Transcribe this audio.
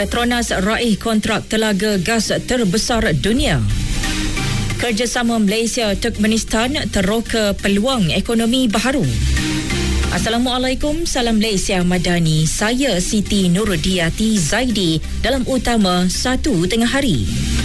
Petronas raih kontrak telaga gas terbesar dunia. Kerjasama Malaysia-Turkmenistan teroka peluang ekonomi baharu. Assalamualaikum, salam Malaysia Madani. Saya Siti Nurdiati Zaidi dalam utama 1 tengah hari.